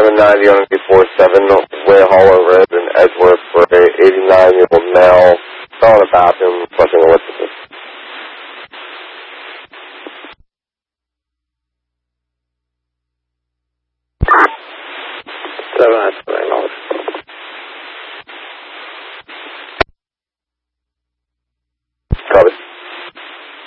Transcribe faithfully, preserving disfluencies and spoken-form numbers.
seven ninety on eight four seven Way Hollow Road in Edgeworth for a eighty-nine-year-old male fell in a bathroom flushing a liquid. Seven nine seven nine. Copy.